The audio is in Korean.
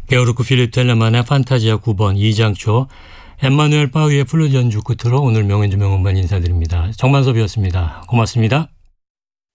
게오르크 필립 텔레만의 판타지아 9번 이장초, 엠마누엘 바위의 플룻 연주 끝으로 오늘 명연주 명음반 인사드립니다. 정만섭이었습니다. 고맙습니다.